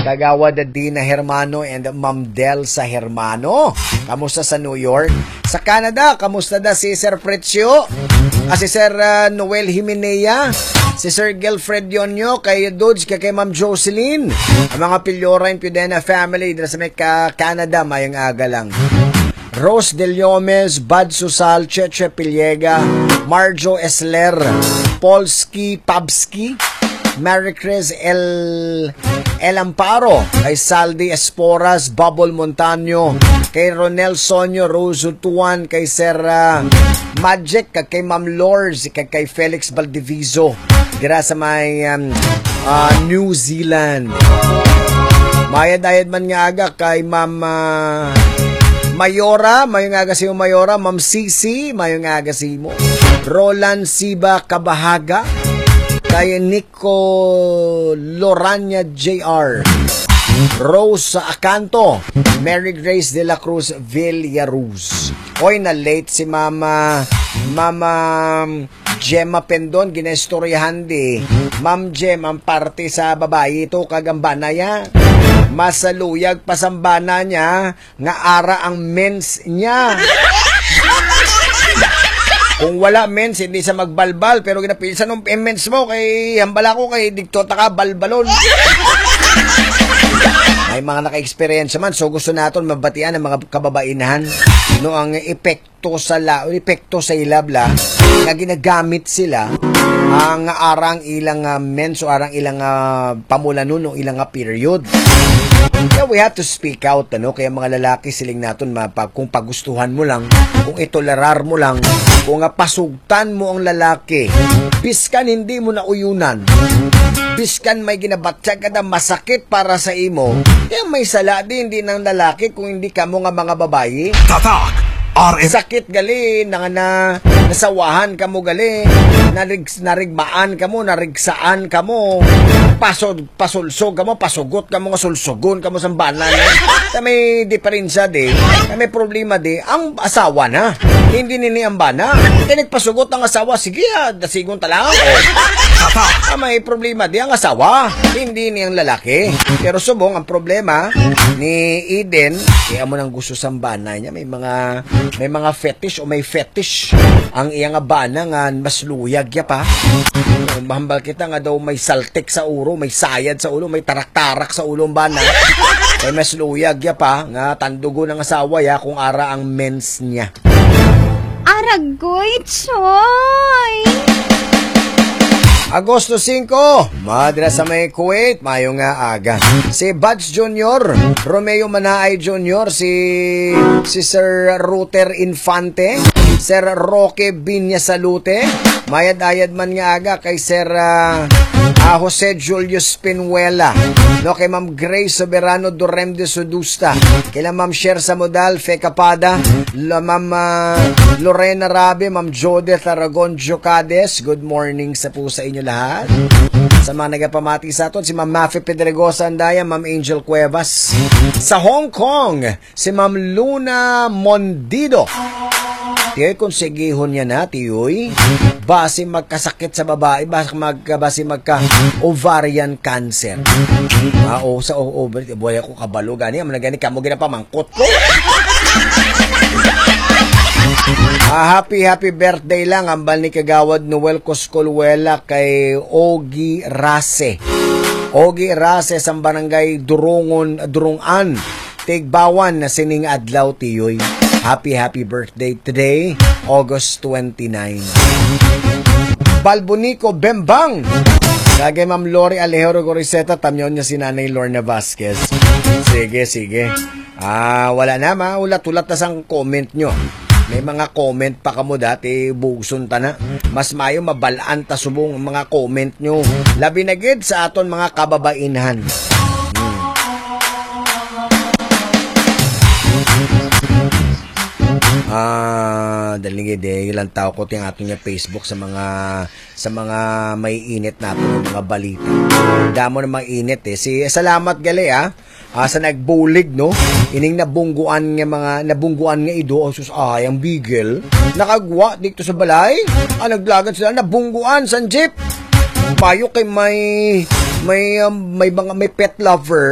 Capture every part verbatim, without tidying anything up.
Kagawad Dina Hermano and Ma'am Del sa Hermano. Kamusta sa New York? Sa Canada, kamusta da si Sir Prezio? Ah, si Sir uh, Noel Jimenea? Si Sir Gilfred Yonyo, kay Dudes, kay, kay Ma'am Jocelyn. Ang mga Pilyora and Pudena family dito sa may ka Canada, mayang aga lang. Rose Del Yomes, Bad Susal, Cheche Piliega, Marjo Esler, Polski Pabski, Mary Chris El El Amparo, kay Saldi Esporas, Bubble Montaño, kay Ronel Sonyo, Rose Utuan, kay Sir uh, Magic, kay Ma'am Lors, kay, kay Felix Valdiviso, gira sa may um, uh, New Zealand. Mayad-ayad man nga aga kay Ma'am uh, Mayora, mayong aga si mo Mayora, Ma'am Sisi, mayong aga si mo. Roland Siba Kabahaga, kay Nico Lorania J R. Rose Acanto, Mary Grace de la Cruz Villaruz. Oy, na late si Mama Mama Gemma Pendon, ginestoryahan di. Ma'am Gem, ang parte sa babae ito, kagambana ya. Masaluyag pasambana niya, nga ara ang mens niya. Kung wala mens, hindi sa magbalbal, pero ginapilisan ng mens mo, kay hambala ko, kay dikto taka balbalon. May mga naka-experience man, so gusto natin mabatian ng mga kababainahan no ang epekto sa la, epekto sa ilabla na ginagamit sila ang arang ilang uh, mens o arang ilang uh, pamulanon o ilang uh, period. Yeah, we have to speak out, ano? Kaya mga lalaki, siling natin, mapag, kung pagustuhan mo lang, kung itolerar mo lang, kung uh, pasugtan mo ang lalaki, biskan hindi mo na uyunan, biskan may ginabatya ka na masakit para sa imo, kaya may sala din din ng lalaki kung hindi ka mo nga mga babae. Tatak! R M. Sakit gali, na, na nasawahan ka mo gali, narig, narigmaan ka mo, narigsaan ka mo, pasod, pasulsog ka mo, pasugot ka mo, sulsugon ka mo sa banan. Kaya may diferensya di, kaya may problema di, ang asawa na, hindi nini ang bana. Kaya nagpasugot ang asawa, sige ah, dasigon talang. Kaya may problema di, ang asawa, hindi ni ang lalaki. Pero subong, ang problema ni Eden, kaya mo nang gusto sa bana niya, may mga may mga fetish o may fetish ang iyang bana nga mas luyag ya pa. Mahambal kita nga daw may saltik sa ulo, may sayad sa ulo, may tarak-tarak sa ulo ang bana. May mas luyag ya pa nga tandugo ng asawa ya kung ara ang mens niya. Aragoy, choy! Agosto singko, madra sa may Kuwait, mayo nga aga. Si Buds Junior, Romeo Manaay Junior, si si Sir Router Infante, Sir Roque Binya Salute, mayad-ayad man nga aga kay Sir uh, uh, Jose Julius Pinuela, no, kay Ma'am Grace Soberano Dorem de Sudusta, kay Ma'am Sher Samodal, Fe Capada, la Ma'am uh, Lorena Rabe, Ma'am Jodeth Aragon Jocades, good morning sa po sa inyo lahat. Sa mga nagapamati sa aton, si Ma'am Mafe Pedregosa Andaya, Ma'am Angel Cuevas. Sa Hong Kong, si Ma'am Luna Mondido. Tiyoy, kung sigihon niya na, tiyoy, base magkasakit sa babae, base, mag, base magka-ovarian cancer. Ah, o, sa ovarian, buhay ako kabalo, gani, ang gani ka mo ginapamangkot ko. Ah, happy, happy birthday lang, ambal ni Kagawad Noel Coscolwela kay Ogie Rase. Ogie Rase sa barangay Durungon, Durungan, Tigbawan na sining adlaw tiyoy. Happy, happy birthday today, August twenty-ninth. Balbonico Bembang. Kagay Ma'am Lori Alejero Goriseta, tamyon niya si Nanay Lorna Vasquez. Sige, sige. Ah, wala na, ma. Ulat-ulat na sang comment nyo. May mga comment pa kamo dati, bugson ta na. Mas mayo mabalaan ta subong mga comment nyo. Labi na gid sa aton mga kababainhan. Hmm. Ah, daling ide ilang tao ko ting ato niya Facebook sa mga sa mga may init natin mga balita. Damo na mga init eh. Si salamat gali ah. Ah, sa nagbulig no. Ining nabungguan nga mga nabungguan nga ido o sus ay ang bigel. Nakagwa dito sa balay. Ah, naglagad sila nabungguan sa jeep. Payo kay may may um, may mga may pet lover.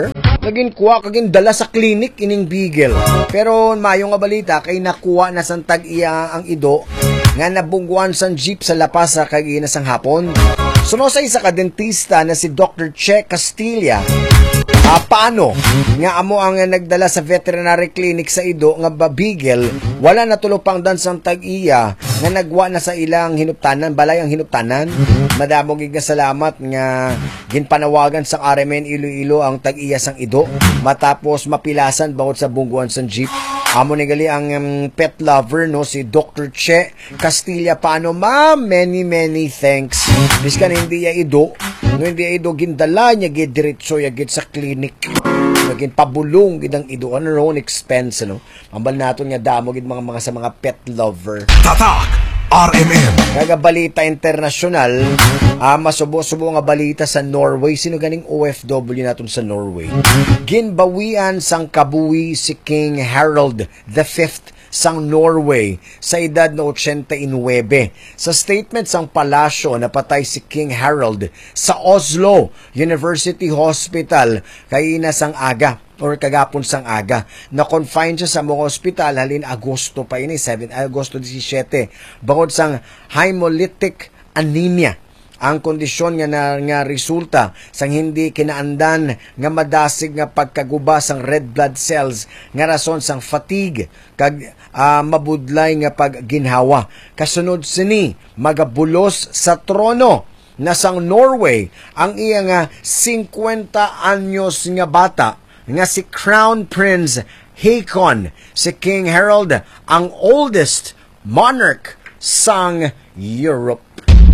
Naging kuha kaging dala sa klinik ining bigel. Pero mayo nga balita kay nakuha na sang tag-iya ang ido nga nabungguan sang jeep sa lapas sa kag-ina sang hapon. Suno sa isa ka dentista na si Doctor Che Castilla. Ah, paano nga amo ang nagdala sa veterinary clinic sa ido nga babigel, wala na tulopang dan sang tag-iya nga nagwa na sa ilang hinuptanan, balay ang hinuptanan. Madamo gid nga salamat nga ginpanawagan sang R M N Iloilo ang tag-iya sang ido matapos mapilasan bangod sa bungguan sang jeep. Amo ni gali ang um, pet lover no si Doctor Che Castilla. Paano ma'am? Many many thanks. Biskan hindi ya ido, no hindi ya ido gindala niya gid diretso ya gid sa clinic. Naging pabulong gid ang ido on her own expense no. Mambal naton nga damo gid mga mga sa mga pet lover. Tatak R M N. Kaga balita internasyonal, ah, masubo-subo nga balita sa Norway. Sino ganing O F W naton sa Norway? Ginbawian sang kabuhi si King Harald the Fifth sang Norway sa edad na eighty-nine. Sa statement sang palasyo, napatay si King Harald sa Oslo University Hospital kay ina sang aga or kagapon sang aga. Na-confine siya sa mga ospital halin Agosto pa ini, Agosto seventeen. Bangod sang hemolytic anemia ang kondisyon nga na, nga resulta sang hindi kinaandan nga madasig nga pagkaguba sang red blood cells nga rason sang fatigue kag uh, mabudlay nga pagginhawa. Kasunod sini magabulos sa trono na sang Norway ang iya nga fifty anyos nga bata nga si Crown Prince Haakon. Si King Harald ang oldest monarch sang Europe.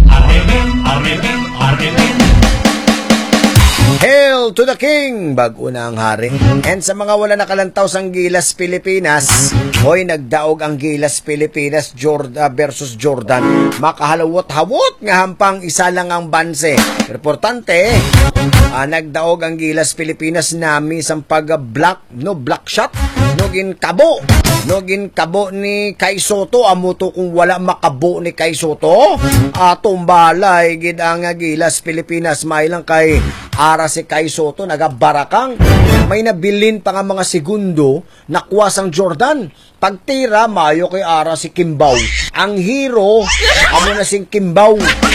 Hail to the King! Bago na ang hari. And sa mga wala nakalantaw sang Gilas Pilipinas, hoy, nagdaog ang Gilas Pilipinas Jordan versus Jordan. Makahalawot-hawot nga hampang isa lang ang banse. Importante, ah, nagdaog ang Gilas Pilipinas nami sang pag-black, no, black shot, no, ginkabo. No, ginkabo ni Kai Soto. Amuto kung wala makabo ni Kai Soto. Ah, tumbalay, gid ang Gilas Pilipinas. May lang kay ara si Kai Soto, nagabarakang. May nabilin pa nga mga segundo, nakuha sang Jordan. Pagtira, mayo kay ara si Kimbaw. Ang hero, amo na sing Kimbaw.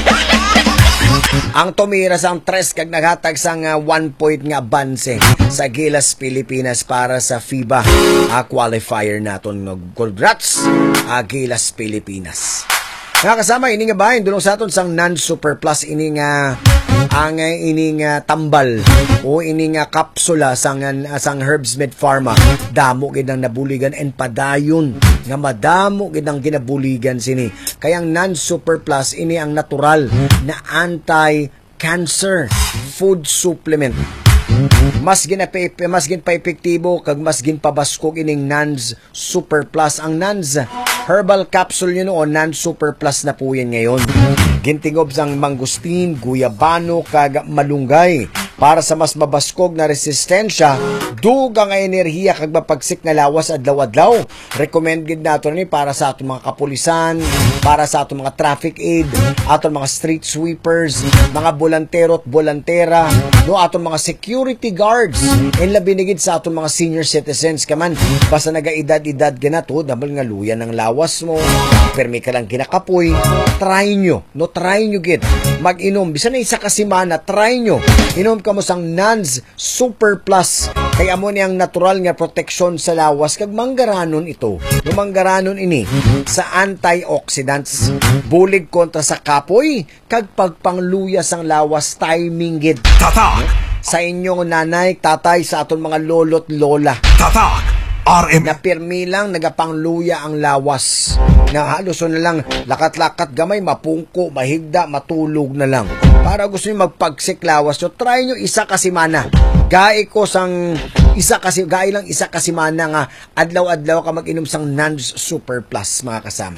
Ang tumira sang tres kag naghatag sang uh, one point nga banse sa Gilas Pilipinas para sa FIBA uh, qualifier naton. Congrats, uh, Gilas Pilipinas. Nga kasama, ini nga bahin, dulong sa aton sang non-super plus, ini nga ang uh, ini nga tambal o ini nga kapsula sang, uh, sang Herbs Med Pharma. Damo gid ang nabuligan and padayon nga madamo gid ang ginabuligan sini. Kayang non-super plus, ini ang natural na anti-cancer food supplement. Mas ginape mas ginpa-epektibo kag mas ginpabaskog ining Nans Super Plus. Ang Nans Herbal Capsule yun o Nans Super Plus na po yan ngayon. Gintingob sang mangustin, guyabano kag malunggay para sa mas mabaskog na resistensya, dugang nga enerhiya kag mapagsik nga lawas adlaw-adlaw. Recommended nato ni para sa atong mga kapulisan, para sa atong mga traffic aid, atong mga street sweepers, mga bolantero at bolantera, no, atong mga security guards, and labi nigid sa atong mga senior citizens kaman. Basta naga-edad-edad ganato, dahil nga luya ng lawas mo, permi ka lang kinakapoy, try nyo, no, try nyo gid mag-inom. Bisa na isa kasimana, try nyo. Inom ka mo sang Nans Super Plus. Kaya mo niyang natural nga proteksyon sa lawas kag manggaranon ito. No, manggaranon ini sa antioxidants, bulig kontra sa kapoy kag pagpangluya sang lawas timing gid. Tatak Sa inyong nanay, tatay, sa aton mga lolo't lola. Tatak R M N. Na pirmi lang nagapangluya ang lawas. Na halos na lang lakat-lakat gamay, mapungko, mahigda, matulog na lang. Para gusto niyo magpagsik lawas, so try nyo isa kasimana. Gai ko sang isa kasi gai lang isa kasimana nga adlaw-adlaw ka mag-inom sang Nans Super Plus, mga kasama.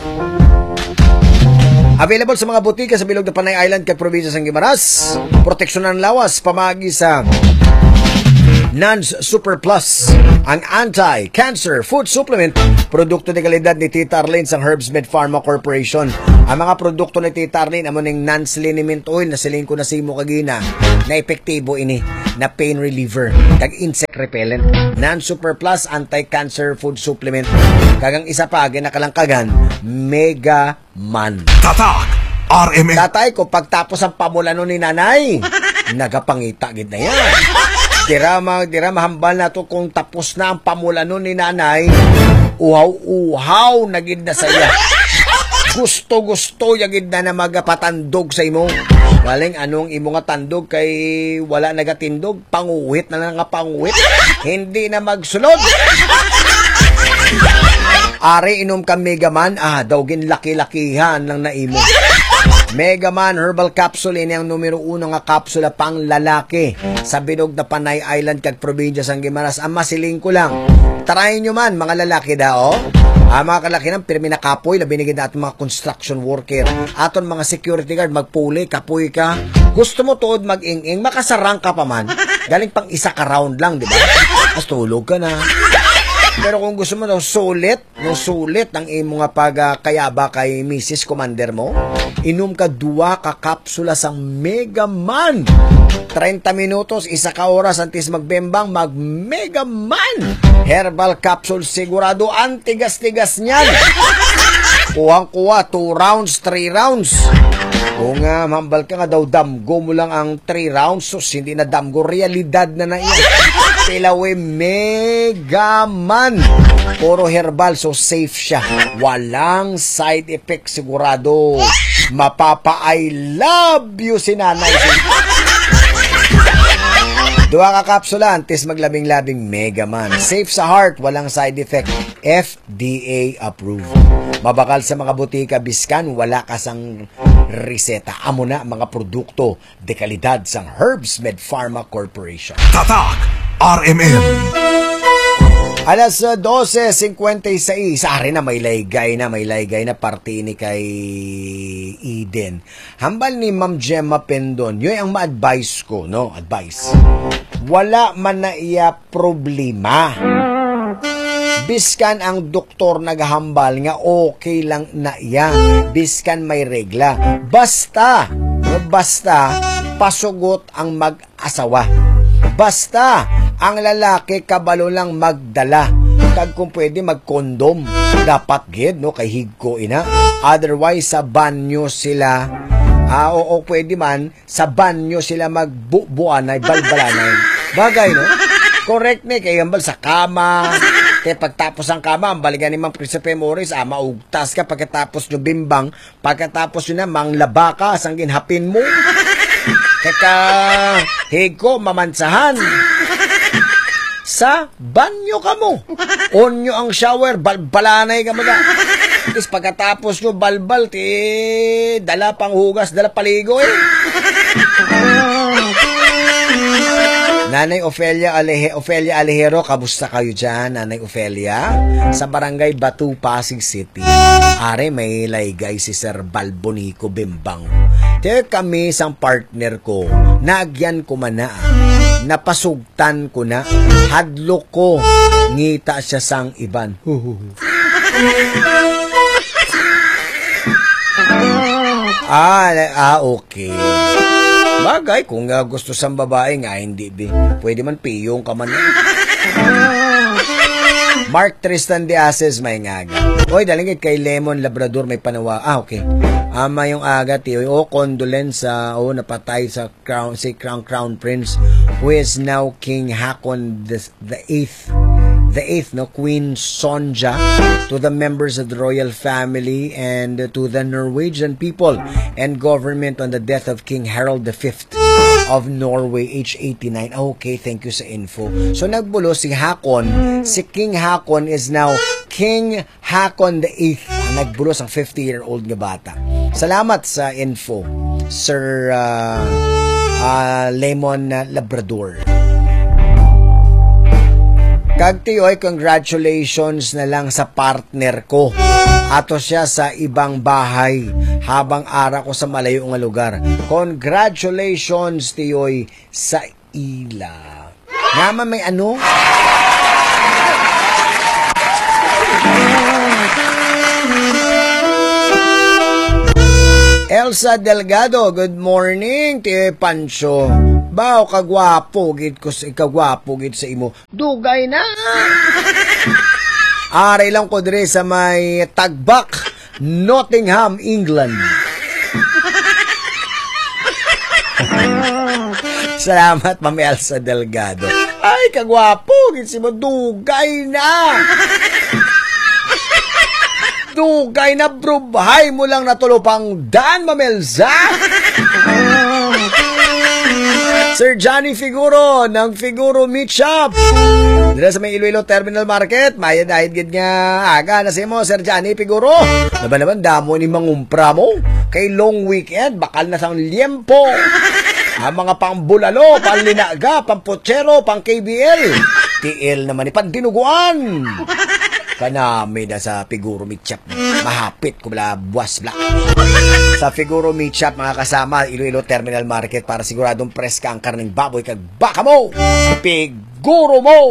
Available sa mga butika sa bilog na Panay Island kay probinsya sang Guimaras. Proteksyon ng lawas pamagi sa Nans Super Plus, ang anti-cancer food supplement, produkto de kalidad ni Tita Arlene sang Herbsmed Pharma Corporation. Ang mga produkto ni Tita Arlene, amo ning Nans Liniment Oil, na silin ko na simo kagina, na epektibo ini, na pain reliever, kag insect repellent. Nans Super Plus, anti-cancer food supplement. Kagang isa pa, ginakalangkagan, Mega Man. Tatak R M N. Tatay ko, pagtapos ang pamulano ni nanay, nagapangita gid na yan. Dira, ma, dira mahambal na to kung tapos na ang pamulano ni nanay, uhaw-uhaw na gid na saya. Gusto-gusto yagid na na magapatandog sa imo. Galing anong imo nga tandog kay wala nagatindog, panguwit na lang nga panguwit. Hindi na magsunod. Ari inom ka Mega Man, ah, daw gin laki-lakihan lang na imo. Mega Man Herbal Capsule, ini ang numero uno nga kapsula pang lalaki sa binog na Panay Island kag probinsya sang Guimaras. Ang masiling ko lang, try nyo man mga lalaki dao. Ang mga kalaki ng pirmi na kapoy na binigyan natin mga construction worker, aton mga security guard, magpuli, kapoy ka. Gusto mo tuod mag-ing-ing, makasarang ka pa man. Galing pang isa ka round lang, di ba? Mas tulog ka na. Pero kung gusto mo no sulit, no sulit ang imo nga pagkayaba kay Missus Commander mo, inom ka duwa ka kapsula sang Mega Man. thirty minutos, isa ka oras antes magbembang, mag Mega Man. Herbal capsule, sigurado ang tigas-tigas niyan. Kuhang-kuha, two rounds, three rounds. Kung uh, mambal ka nga daw, damgo mo lang ang three rounds, so hindi na damgo, realidad na na iyan. Tilawe Mega Man. Puro herbal, so safe siya. Walang side effect sigurado. Mapapa-I love you si nanay. Dua ka kapsula, antes maglabing-labing Mega Man. Safe sa heart, walang side effect. F D A approved. Mabakal sa mga butika, biskan, wala kasang reseta. Amo na mga produkto de kalidad sang Herbsmed Pharma Corporation. Tatak R M N. Alas twelve fifty-six, ari na may laygay na, may laygay na party ni kay Eden. Hambal ni Ma'am Gemma Pendon, yun ang ma-advise ko, no? Advice. Wala man na iya problema. Biskan ang doktor naghambal nga okay lang na iya. Biskan may regla. Basta, basta pasugot ang mag-asawa. Basta ang lalaki kabalo lang magdala. Kag kung pwede magkondom. Dapat gid no kay higko ina. Otherwise sa banyo sila ah, o, o pwede man sa banyo sila magbubuan ay balbalanay. Bagay no? Correct ni kay hambal sa kama. Kaya pagtapos ang kama, ang baligan ni Mang Prinsipe Morris, ah, maugtas ka pagkatapos nyo bimbang, pagkatapos nyo na, manglaba ka, sang ginhapin mo. Kaya higko, mamansahan. Sa banyo ka mo. On nyo ang shower, balbalanay ka mo na. Tapos pagkatapos nyo balbal, ti, dala pang hugas, dala paligo eh. Nanay Ofelia Aleje, Ofelia Alejero, kamusta kayo dyan, Nanay Ofelia? Sa Barangay Batu, Pasig City. Are, may laygay si Sir Balbonico Bimbang. Tiyo kami sang partner ko, nagyan ko man na, napasugtan ko na, hadlok ko, ngita siya sang iban. ah, ah, okay. Bagay, kung uh, gusto sa babae nga, hindi be. Pwede man piyong ka man. Mark Tristan de Aces, may ngaga. Oy, dalingit kay Lemon Labrador, may panawa. Ah, okay. Ama yung aga, tiyo. O, condolence sa, o, napatay sa crown, si Crown Crown Prince, who is now King Hakon the, the eighth. The eighth, no, Queen Sonja, to the members of the royal family and to the Norwegian people and government on the death of King Harald the fifth of Norway, age eighty-nine. Okay, thank you sa info. So nagbulo si Hakon, si King Hakon is now King Hakon the eighth. Nagbulo ang fifty-year-old nga bata. Salamat sa info, Sir uh, uh, Lemon Labrador. Kagtiyoy, congratulations na lang sa partner ko. Ato siya sa ibang bahay habang ara ko sa malayo nga lugar. Congratulations, tiyoy, sa ila. Naman may ano? Elsa Delgado, good morning, ti Pancho. Bao kagwapo gid ko sa kagwapo gid sa imo. Dugay na. Aray lang ko dire sa may Tagbak, Nottingham, England. Salamat, Ma'am Elsa Delgado. Ay, kagwapo gid si mo, dugay na. Dugay na, bro. Hay mo lang natulupang Dan, Mamelza. Sir Johnny Figuro ng Figuro Meat Shop. Dila sa may Iloilo Terminal Market. Maya dahil gid nga aga na si mo, Sir Johnny Figuro. Naba naman, damo ni mangumpra mo. Kay long weekend, bakal na sang liempo. Ang mga pambulalo, panlinaga, pamputsero, pang K B L. T L naman ni pandinuguan. Kanami na sa Figuro Meat Shop. Mahapit ko bala buwas bla. Sa Figuro Meat Shop, mga kasama, Iloilo Terminal Market, para siguradong press ka ang karning baboy kag baka mo. Figuro mo.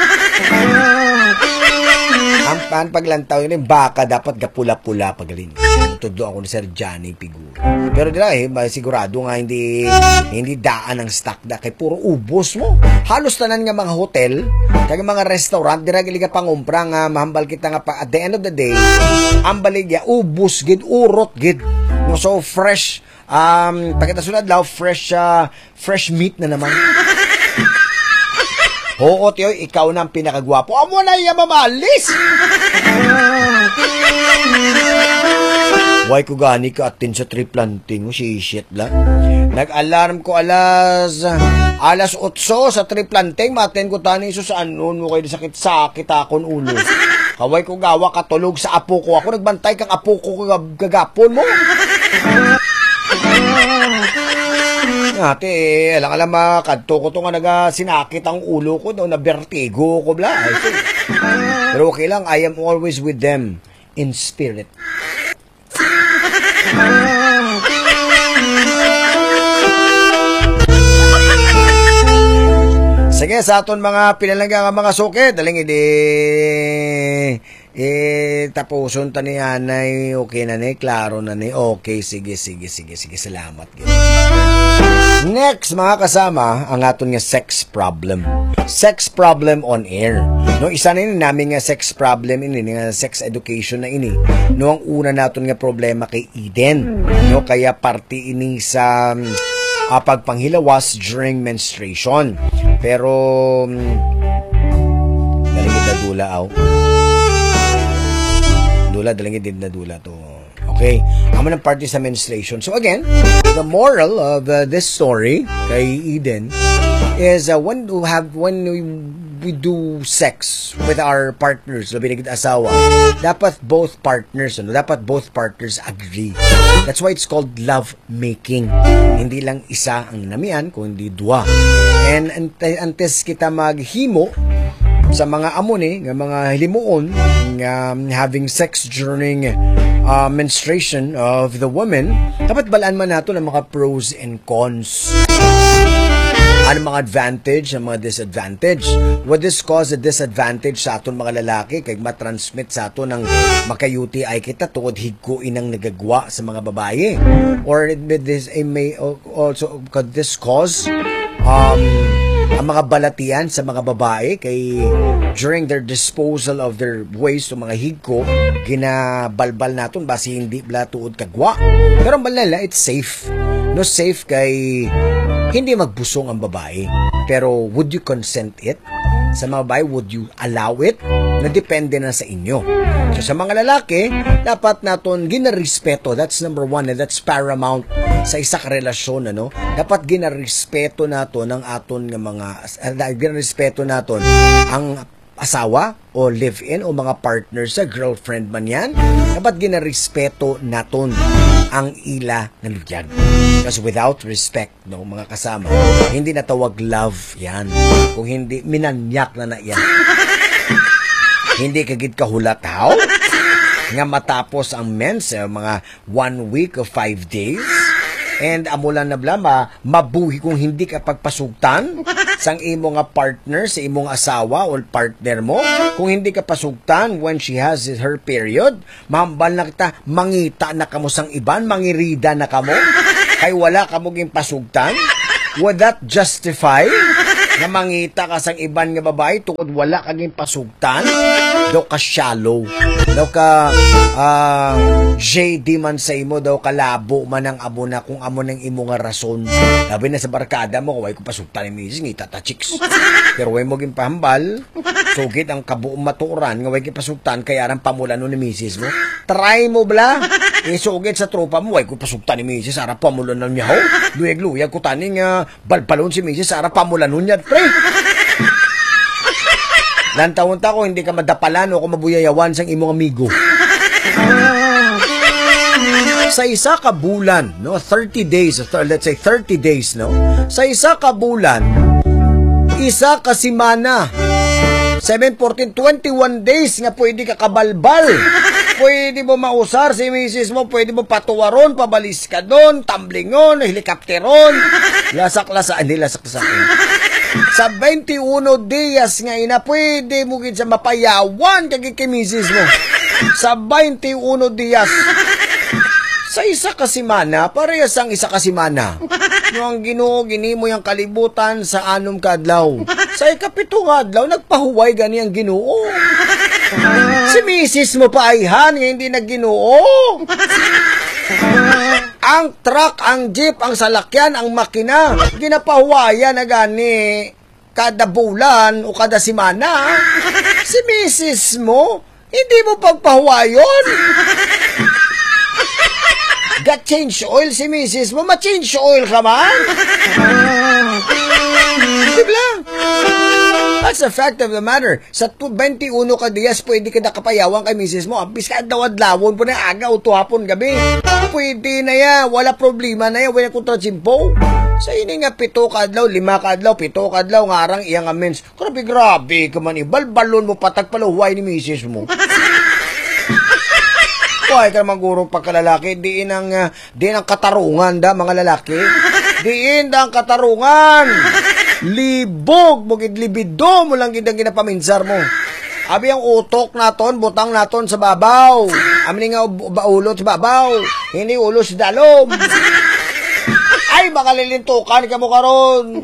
Ang pan paglantaw yun yung baka dapat gapula-pula pagalin. Tudlo ako ni Sir Johnny Figuro. Pero dila eh, sigurado nga hindi hindi daan ang stock da kay puro ubos mo. Halos tanan nga mga hotel, kag mga restaurant dira gali ka pangumpra nga mahambal kita nga pa at the end of the day, ang baligya ubos gid, urot gid. No, so fresh um pagkita sunod law fresh uh, fresh meat na naman. Oo, tiyo, ikaw na ang pinakagwapo. Amo na iya mamalis! Why ko gani ka atin sa tree planting? Si shit lang. Nag-alarm ko alas alas otso sa tree planting. Maten ko tani iso sa anon mo kayo sakit-sakit akon ulo. Kaway ko gawa katulog sa apo ko. Ako nagbantay kang apo ko gagapon mo. Ate, eh, alang alam makadto ko to nga naga sinakit ang ulo ko no, na vertigo ko bla. Pero okay lang, I am always with them in spirit. Sige, sa aton mga pinalangga nga mga suket, daling idi eh tapuson ta ni anay, okay na ni, klaro na ni. Okay, sige, sige, sige, sige, salamat. Next, mga kasama, ang aton nga sex problem. Sex problem on air. No, isa na ini namin nga sex problem ini nga sex education na ini. No, ang una naton nga problema kay Eden. No, kaya parte ini sa uh, pagpanghilawas during menstruation. Pero um, daling ita dula aw. Dula daling din na dula to. Okay, amo ng party sa menstruation. So again, the moral of uh, this story kay Eden is uh, when we have when we, we do sex with our partners, labi na asawa, dapat both partners, ano, dapat both partners agree. That's why it's called love making. Hindi lang isa ang namian, kundi dua. And antes kita maghimo sa mga amon eh, nga mga hilimuon nga um, having sex during uh, menstruation of the woman, dapat balaan man nato ng mga pros and cons. Ano mga advantage, ang mga disadvantage. Would this cause a disadvantage sa aton mga lalaki kay matransmit sa aton ng maka-U T I kita tungod higkuin ang nagagwa sa mga babae? Or this it may also could this cause um ang mga balatian sa mga babae kay during their disposal of their waste o mga higko, ginabalbal naton basi hindi bla tuod kagwa. Pero ang balala, it's safe. No, safe kay hindi magbusong ang babae. Pero would you consent it? Sa mga babae, would you allow it? Na depende na sa inyo. So sa mga lalaki, dapat naton ginarespeto. That's number one and that's paramount sa isa ka relasyon, ano? Dapat ginarespeto naton ang aton nga mga uh, ginarespeto naton ang asawa o live-in o mga partner sa girlfriend man yan. Dapat ginarespeto naton ang ila na lugyan. Because without respect, no, mga kasama, hindi natawag love yan. Kung hindi, minanyak na na yan. Hindi kagid kahulataw nga matapos ang mens, eh, mga one week of five days. And amulan na blama, mabuhi kung hindi ka pagpasugtan. sang imo nga partner, sa imong asawa o partner mo. Kung hindi ka pasugtan when she has her period, mahambal na kita, mangita na kamo sang iban, mangirida na kamo, kay wala kamo ging pasugtan. Would that justify na mangita ka sang iban nga babae tungod wala kaging pasugtan? Daw ka shallow, daw ka uh, J D man sa imo, daw ka labo man ang amo na kung amo ng imo nga rason. Labi na sa barkada mo, kaway ko pasugtan ni misis, ngita ta chicks. Pero way mo ging pahambal, sugit ang kabuong maturan, nga way ki pasugtan, kaya arang pamulan ni misis mo. Try mo bla, isugit sa tropa mo, way ko pasugtan ni misis, arang pamulan niya ho. Luyag-luyag ko taning uh, balbalon si misis, arang pamulan niya, pre. Lantaon ta ko, hindi ka madapalan o kung mabuyayawan sang imong amigo. Sa isa ka bulan, no, thirty days, let's say thirty days, no, sa isa ka bulan, isa ka simana, seven, fourteen, twenty-one days nga pwede ka kabalbal. Pwede mo mausar si misis mo, pwede mo patuwaron, pabalis ka doon, tamblingon, helikopteron, lasak-lasa, hindi lasak-lasakin. Sa twenty-one días nga ina, pwede mo gid sa mapayawan kag kimisis mo. Sa twenty-one días. Sa isa ka simana, parehas ang isa ka simana. No, ang Ginoo ginimo yang kalibutan sa anom ka adlaw. Sa ikapito nga adlaw, nagpahuway gani ang Ginoo. Si misis mo pa ayhan, nga hindi nagginoo. Ang truck, ang jeep, ang salakyan, ang makina, ginapahuwayan na gani kada bulan o kada simana. Si misis mo, hindi mo pagpahuwayon. Ga-change oil si misis mo, ma-change oil ka man. Diba? That's the fact of the matter. Sa twenty-one ka diyas, pwede ka nakapayawan kay misis mo. Ambis ka dawad-lawon po na aga o tuhapon gabi. Pwede na ya, wala problema na ya, wala kontrachimpo. Sa ini nga pito ka adlaw, lima ka adlaw, pito ka adlaw, ngarang iyang amens. Grabe, grabe ka man, ibalbalon mo patag paluhuay ni misis mo. Huwag ka naman gurong pagkalalaki, diin ang, uh, diin ang katarungan da, mga lalaki. Diin da ang katarungan. Libog, bukid libido mo lang gindang ginapaminsar mo. Abi ang utok naton, butang naton sa babaw. Amin nga ulot sa babaw, hindi ulo sa dalom. Ay, baka lilintukan ka mo karon.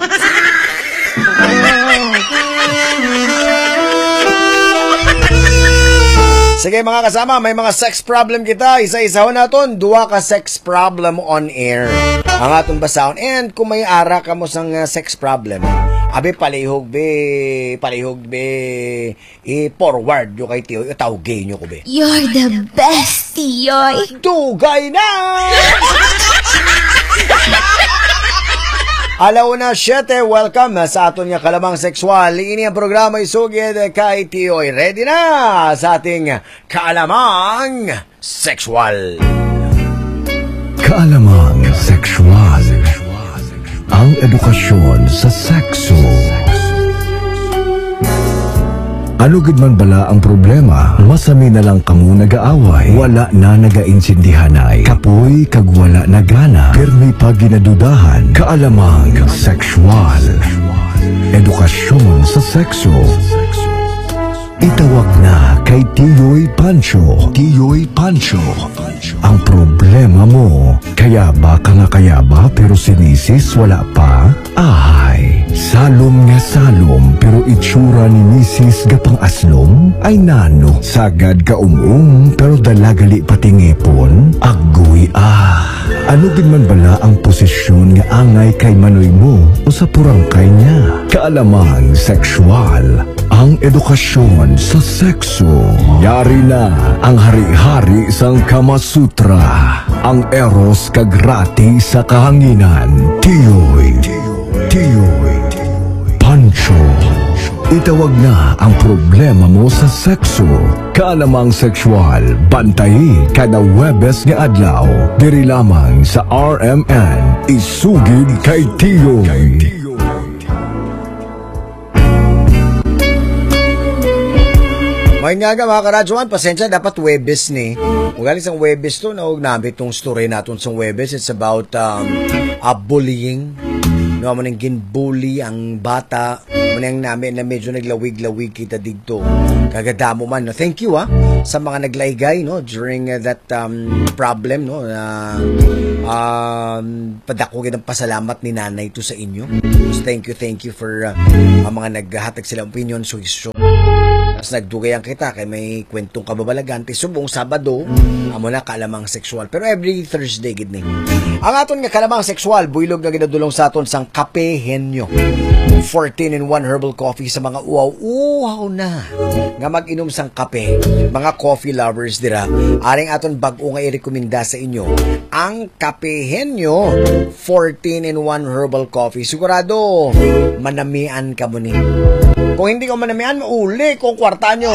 Sige mga kasama, may mga sex problem kita. Isa-isaw naton, duwa ka sex problem on air. Ang atong basaon. And kung may ara ka mo sang uh, sex problem, abi palihog be, palihog be, i-forward nyo kay Tiyoy, itawgay nyo ko be. You're the best, Tiyoy. Dugay na! Alauna siyete, welcome sa aton nga kalamang sexual. Ini ang programa isugid kay Tiyoy. Ready na sa ating kalamang sexual. Kalamang sexual. Ang edukasyon sa sekso. Ano gid man bala ang problema, masami na lang kamo nag-aaway, wala na nagainsindihanay, kapoy kag wala na gana, permi pa ginadudahan, kaalamang sexual. Edukasyon sa sekso. Itawag na kay Tiyoy Pancho. Tiyoy Pancho. Ang problema mo, kaya ba ka nga kaya ba pero si misis wala pa? Ay, salom nga salom pero itsura ni misis gapang aslom? Ay nano, sagad ka umum pero dalagali patingipon? Agoy ah. Ano gid man bala ang posisyon nga angay kay manoy mo o sa purangkay niya? Kaalamang sexual. Ang edukasyon sa sekso. Yari na ang hari-hari sang Kama Sutra. Ang eros kagrati sa kahanginan. Tiyoy. Tiyoy. Pancho. Itawag na ang problema mo sa sekso. Kaalamang sexual. Bantayi kada Webes nga adlaw. Diri lamang sa R M N. Isugid kay Tiyoy. May nga nga mga karadyoan, pasensya, dapat Webes ni. Kung galing sa Webes to, naog namin itong story natin sa Webes. It's about um, uh, bullying. No, mo nang ginbully ang bata. Mo nang namin na medyo naglawig-lawig kita dito. Kagadamo man. No? Thank you, ha, sa mga naglaygay, no, during uh, that um, problem, no, na uh, um, padakugin ng pasalamat ni nanay to sa inyo. So, thank you, thank you for uh, mga naghahatag sila opinion, so iso. Tapos nagdugayan kita kay may kwentong kababalagante. Subong Sabado, amo na kalamang sexual. Pero every Thursday, gid ni. Ang aton nga kalamang sexual, builog na ginadulong sa aton sang Kape Henyo. fourteen in one herbal coffee sa mga uwaw-uwaw na nga mag-inom sang kape. Mga coffee lovers dira, aring aton bag-o nga i-rekomenda sa inyo ang Kape Henyo fourteen in one herbal coffee. Sigurado manamian ka mo ni. Kung hindi ko manamian, uli kung kwarta nyo.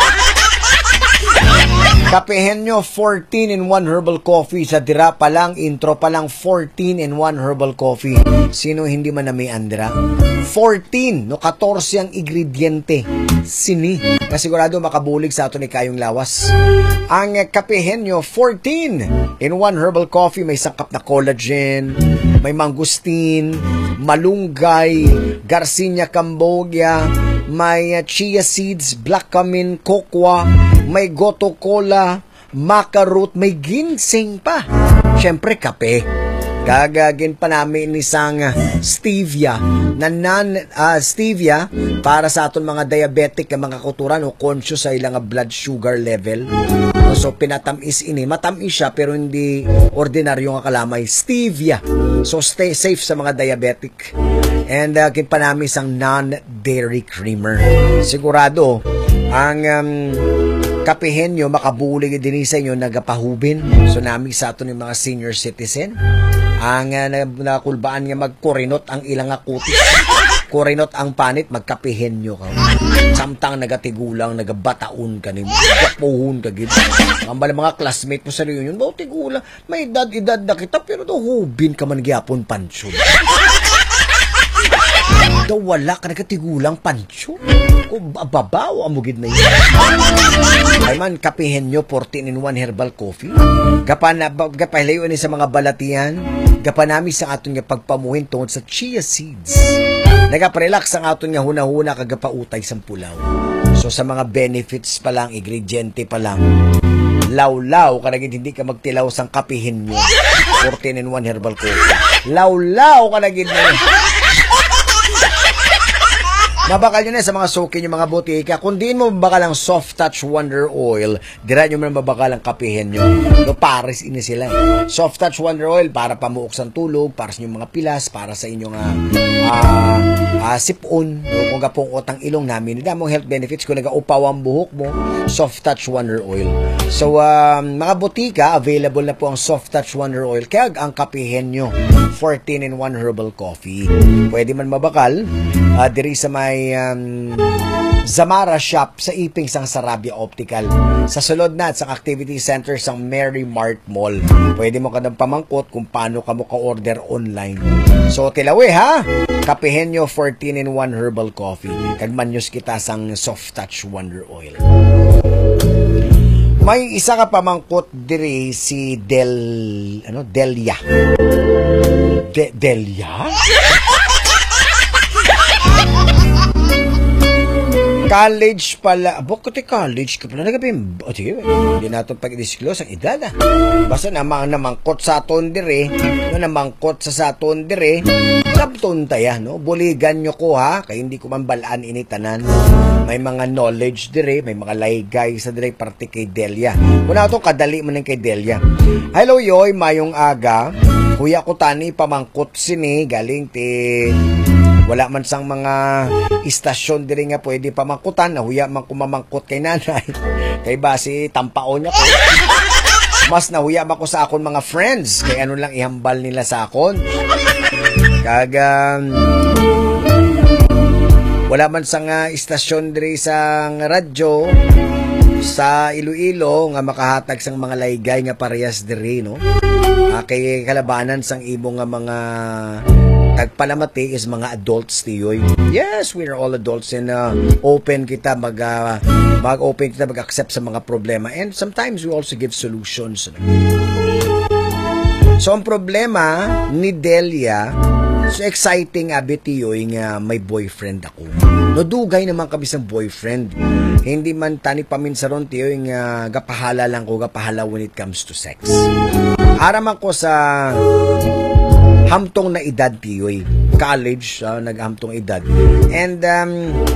Kape Henyo fourteen in one herbal coffee. Sa dira pa lang, intro pa lang, fourteen in one herbal coffee. Sino hindi manamian dira? fourteen, no, fourteen ang ingrediente. Sini. Kasigurado makabulig sa ato ni kayong lawas. Ang Kape Henyo fourteen in one herbal coffee, may sangkap na collagen, may mangustin, malunggay, Garcinia cambogia, may uh, chia seeds, black cumin, cocoa, may goto cola, maca root, may ginseng pa. Siyempre, kape. Gagagin pa namin isang stevia na non uh, stevia para sa aton mga diabetic nga mga kauturan o conscious sa ilang blood sugar level. So pinatamis ini, matamis siya pero hindi ordinaryo nga kalamay, stevia. So stay safe sa mga diabetic. And uh, kin pa namin isang non-dairy creamer. Sigurado ang um, Kape Henyo makabulig din sa inyo nagapahubin. So nami sa aton yung mga senior citizen ang uh, nakulbaan nga magkurinot ang ilang akutis. Kurinot ang panit, Magkape Henyo ka. Samtang nagatigulang, nagabataon ka ni mo. Kapuhon ka gid. Ang bala mga classmate mo sa reunion, ba tigulang, may edad-edad na kita, pero do hubin ka man gyapon pansyon. Daw wala ka nagatigulang pansyon. Kung babaw ang mugid na yun. Ay man, Kape Henyo fourteen in one herbal coffee. Gapan gapahilayo ni sa mga balatian. Gapanami sa aton nga pagpamuhin tungod sa chia seeds. Nagaparelax ang aton nga hunahuna kagapautay sa pulaw. So sa mga benefits pa lang, ingrediente pa lang, lawlaw ka naging hindi ka magtilaw sang Kape Henyo fourteen in one herbal coffee. Lawlaw ka naging mabakal nyo na sa mga suki yung mga butika. Kung diin mo mabakal ang Soft Touch Wonder Oil, dira nyo man mabakal ang Kape Henyo. No, pares ini sila. Eh. Soft Touch Wonder Oil para pamuok sa tulog, para sa inyong mga pilas, para sa inyong uh, uh, uh, sipon, no, kung gapong otang ilong namin. Hindi mong health benefits kung nag-upaw ang buhok mo, Soft Touch Wonder Oil. So, um, mga butika, available na po ang Soft Touch Wonder Oil. Kaya ang Kape Henyo fourteen in one herbal coffee. Pwede man mabakal, uh, diri sa may Um, Zamara Shop sa Iping sang Sarabia Optical. Sa sulod na sa activity center sang Mary Mart Mall. Pwede mo ka nang pamangkot kung paano ka mo ka-order online. So tilawi ha, Kape Henyo fourteen in one herbal coffee. Kagmanyos kita sang Soft Touch Wonder Oil. May isa ka pamangkot diri si Del ano Delia. De, Delia? College pala. Bakit college ka pala? Nagabim. O sige, hindi natin pag-disclose ang edad ah. Basta namang namangkot sa aton dire, no, namangkot sa sa aton dire, labton tayo, no? Buligan nyo ko ha, kaya hindi ko man balaan initanan. May mga knowledge dire, may mga laygay sa dire, parte kay Delia. Muna ito, kadali man ng kay Delia. Hello yoy, mayong aga. Kuya ko tani, pamangkot sini, galing ti... Wala man sang mga istasyon diri nga pwede pamangkutan, nahuya man kumamangkot kay nanay. Kay basi tampaon niya ko. Mas nahuya man ko sa akon mga friends, kay ano lang ihambal nila sa akon. Kaga wala man sang uh, istasyon diri sa radyo sa Iloilo nga makahatag sang mga laygay nga parehas diri, no? Uh, kay kalabanan sang imo nga mga tagpalamati is mga adults tiyoy. Yes, we're all adults and uh, open kita mag uh, mag-open kita mag-accept sa mga problema and sometimes we also give solutions. So ang problema ni Delia So exciting abi tiyoy nga may boyfriend ako. No dugay naman kami sa boyfriend. Hindi man tani paminsaron tiyoy nga gapahala lang ko gapahala when it comes to sex. Aram ako sa hamtong na edad tiyoy. College, uh, naghamtong edad. And um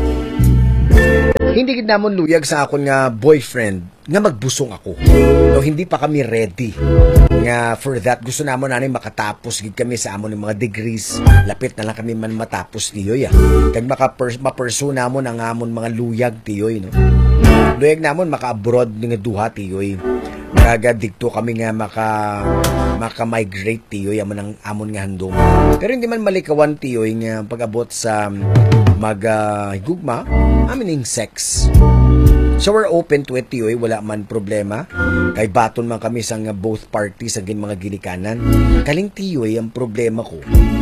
hindi gid namon luyag sa akon nga boyfriend nga magbusong ako. So, hindi pa kami ready. Nga for that, gusto namon nanay makatapos gid kami sa amon ng mga degrees. Lapit na lang kami man matapos tiyoy. Ah. Kag maka-pursue namon ang amon mga luyag tiyoy. No? Luyag namon maka-abroad nga duha tiyoy. Nagadigto kami nga maka maka-migrate tiyoy amon ang amon nga handom. Pero hindi man malikawan tiyoy nga pag-abot sa mag-higugma, uh, amin yung sex. So we're open to it, tiyoy. Wala man problema. Kay baton man kami sa both parties, sa mga ginikanan. Kaling tiyoy, ang problema ko.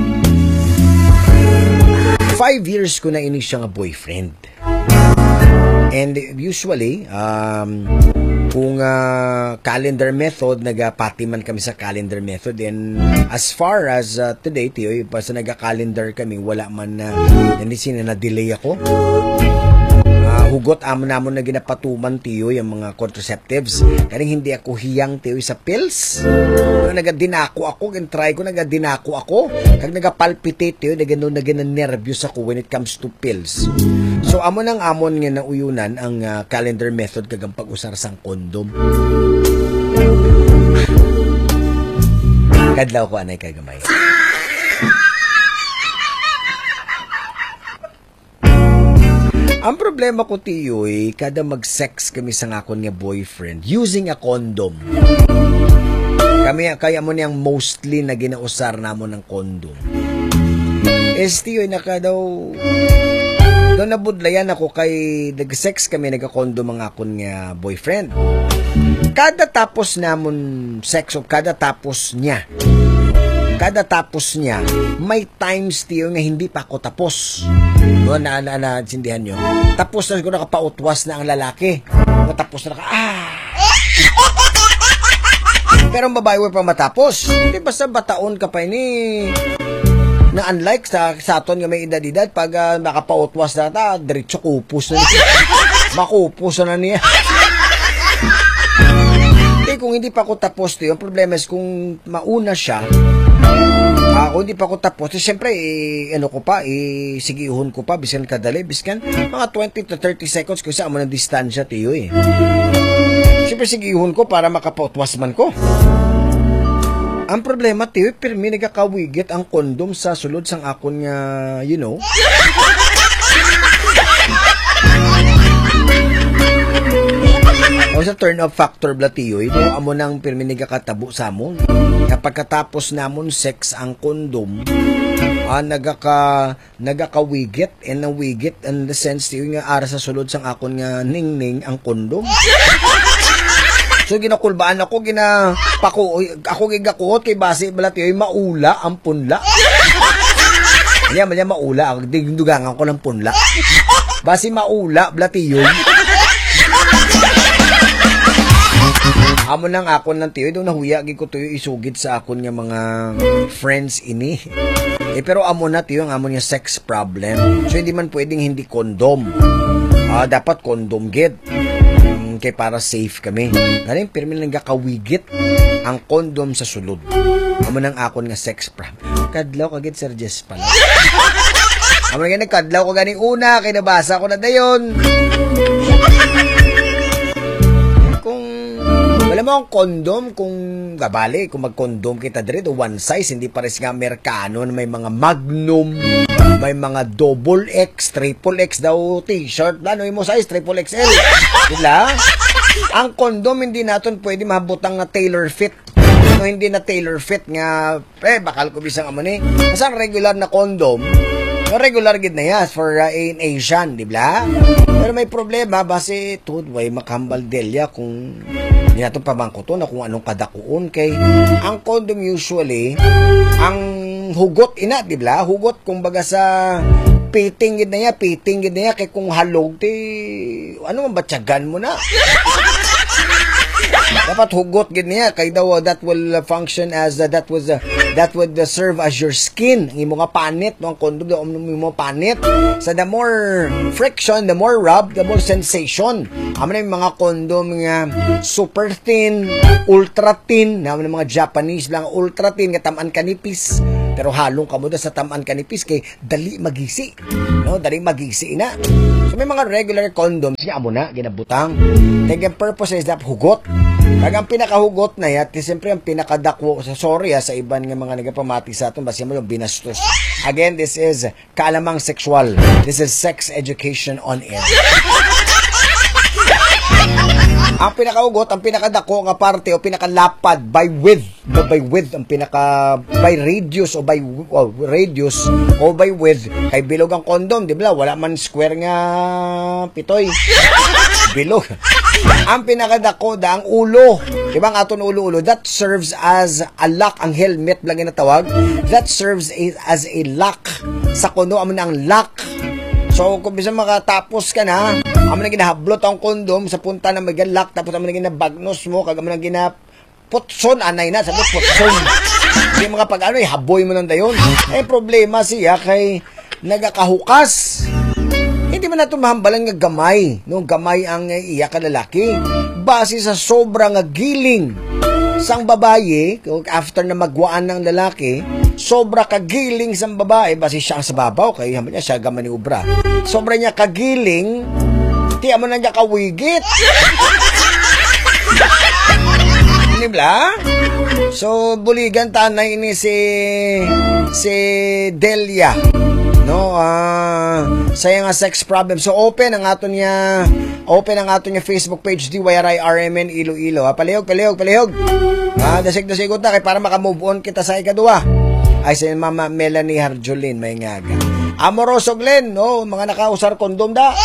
Five years ko na ini siya nga boyfriend. And usually, um, kung uh, calendar method, nagapati man kami sa calendar method. And as far as uh, today, tiyoy, basta naga-calendar kami, wala man na, uh, hindi sina na-delay ako. Uh, hugot amo namon na ginapatuman tiyoy ang mga contraceptives. Kaning hindi ako hiyang tiyoy sa pills. Nagadinako ako, and try ko nagadinako ako. Kag nagapalpitate tiyoy, nagano naganervyos ako when it comes to pills. So amo nang amon nga nauyunan ang uh, calendar method kag ang pag-usar sang kondom. Kadlaw ko anay kagamay. Ang problema ko tiyoy, kada mag-sex kami sa ngakon nga boyfriend using a condom. Kami kaya mo niyang mostly na ginausar namon ng condom. Es tiyoy naka daw doon nabudlayan ako kay nag-sex kami nagka-condom ang akon nga boyfriend. Kada tapos namon sex o kada tapos niya. Kada tapos niya, may times tiyo nga hindi pa ako tapos. No, na, na, na, sindihan nyo. Tapos na ko nakapautwas na ang lalaki. Tapos na naka, ah! Pero ang babae pa matapos. Hindi basta bataon ka pa ini. Na unlike sa, sa aton nga may edad-edad, pag uh, nakapautwas na ta, diretso kupos na niya. Makupos na niya. Eh, kung hindi pa ako tapos tiyo, ang problema is kung mauna siya, Uh, kung hindi pa ako tapos, eh, siyempre, eh, ano ko pa, eh, sigihon ko pa, biskan kadali, biskan, mga twenty to thirty seconds kung saan mo ng distansya, tiyo eh. Siyempre, sigihon ko para makapautwas man ko. Ang problema, tiyo, pirmi nagkakawigit ang kondom sa sulod sang akon nga, you know. O sa turn-off factor bla tiyoy, no, amo nang pirmi nagkakatabo sa amon. Kapag katapos namon sex ang kondom, ah, nagaka, nagakawigit, and nawigit, in the sense, tiyoy nga ara sa sulod sang akon nga ning-ning ang kondom. So, ginakulbaan ako, ginapaku, ako gigakuot kay base bala tiyoy, maula ang punla. Kaya man maula, digdugangan ko ng punla. Base maula, bala tiyoy. Amo nang akon ng tiyoy, doon nahuya ko tiyo isugid sa akon nga mga friends ini. Eh, pero amo na tiyo, ang amo niya sex problem. So, hindi man pwedeng hindi kondom. Ah, dapat kondom gid. Hmm, kay para safe kami. Galing, pero may nagkakawigit ang kondom sa sulod. Amo nang akon nga sex problem. Kadlaw kagid Sir Jess pala. Amo nga nagkadlaw ko ganing una, kay nabasa ko na dayon. Alam mo ang kondom, kung gabali, kung mag-kondom kita dito, one size, hindi pares nga Amerikano na may mga Magnum, may mga double X, triple X daw t-shirt, ano yung mo size, triple X L. Diba? Ang kondom, hindi natin pwede mahabutang na tailor fit. No, hindi na tailor fit nga, eh, bakal ko bisang amo ni. Kasi ang regular na kondom, regular gid na yas for uh, in Asian, di ba? Pero may problema, base tud, way makambal delya kung hindi natin pamangko to na kung anong kadakuon kay ang condom usually ang hugot ina, di ba? Hugot kung baga sa piting gid na ya, piting gid na ya kay kung halog ti ano man batyagan mo na. Dapat hugot gid niya kay daw uh, that will uh, function as uh, that was uh, that would uh, serve as your skin. Ang imo nga panit no ang condom daw ang imo panit. So the more friction, the more rub, the more sensation. Amo na yung mga condom nga super thin, ultra thin, na mga Japanese lang ultra thin nga tamaan kanipis. Pero halong kamo da sa tamaan kanipis kay dali magisi. No, dali magisi na. So may mga regular condoms nga amo na ginabutang. The purpose is that hugot. Kag ang pinakahugot na yat, siyempre ang pinakadakwo sa sorry ha, sa iban nga mga nagapamati sa aton basta mo yung binastos. Again, this is Kaalamang Sexual. This is sex education on air. Ang pinakahugot, ang pinakadako nga parte o pinakalapad by width, by width ang pinaka by radius o by oh, radius o by width kay bilog ang condom, di ba? Wala man square nga pitoy. Bilog. Ang pinakadako da ang ulo. Di ba ang aton ulo-ulo? That serves as a lock, ang helmet lang ginatawag. That serves as a lock. Sa kuno amo na ang lock. So, kung bisa makatapos ka na, amo na ginahablot ang kondom sa punta na mag-lock, tapos amo na ginabagnos mo, kag amo na ginaputson, anay na, sabi putson. Hindi mga pag-ano, haboy mo nang dayon. Eh, problema siya kay nagakahukas. Hindi man nato mahambalan nga gamay, no? Gamay ang iya ka lalaki. Base sa sobrang giling sang babae, after na magwaan ng lalaki, sobra kagiling sang babae, base siya sa babaw, kaya niya siya gaman ni ubra. Sobra niya kagiling, tiya mo na niya kawigit. Diba? So, buligan tanay ni si si Delia. No, ah, uh, saya nga sex problem. So open ang ato niya, open ang ato niya Facebook page D Y R I R M N Iloilo. Ha, palihog, palihog, palihog. Ah, dasig-dasig na kay para maka-move on kita sa ikaduha. Ay sa Mama Melanie Harjolin may ngaga. Amoroso Glenn, no, mga nakausar kondom da.